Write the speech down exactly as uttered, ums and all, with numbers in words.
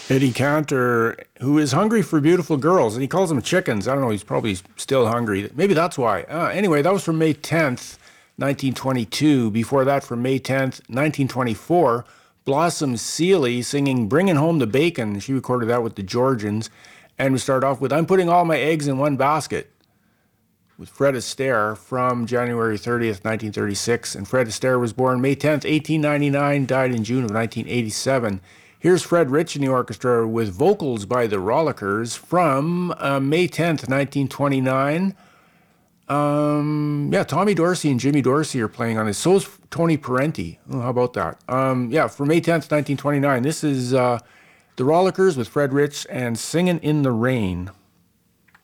Eddie Cantor, who is hungry for beautiful girls, and he calls them chickens. I don't know, he's probably still hungry. Maybe that's why. Uh, anyway, that was from May tenth, nineteen twenty-two. Before that, from May tenth, nineteen twenty-four, Blossom Seeley singing Bringing Home the Bacon. She recorded that with the Georgians. And we start off with I'm Putting All My Eggs in One Basket with Fred Astaire from January thirtieth, nineteen thirty-six. And Fred Astaire was born May tenth, eighteen ninety-nine, died in June of nineteen eighty-seven. Here's Fred Rich in the orchestra with vocals by the Rollickers from uh, May tenth, nineteen twenty-nine. Um, yeah, Tommy Dorsey and Jimmy Dorsey are playing on this. So is Tony Parenti. Oh, how about that? Um, yeah, for May tenth, nineteen twenty-nine. This is uh, the Rollickers with Fred Rich and Singin' in the Rain.